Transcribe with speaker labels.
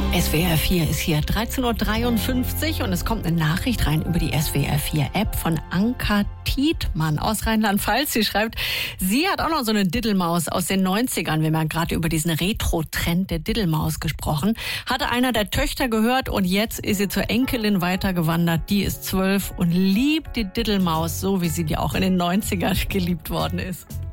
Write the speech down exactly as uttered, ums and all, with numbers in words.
Speaker 1: S W R vier ist hier, dreizehn Uhr dreiundfünfzig und es kommt eine Nachricht rein über die S W R vier App von Anka Tietmann aus Rheinland-Pfalz. Sie schreibt, sie hat auch noch so eine Diddelmaus aus den neunzigern. Wir haben gerade über diesen Retro-Trend der Diddelmaus gesprochen. Hatte einer der Töchter gehört und jetzt ist sie zur Enkelin weitergewandert. Die ist zwölf und liebt die Diddelmaus, so wie sie die auch in den neunzigern geliebt worden ist.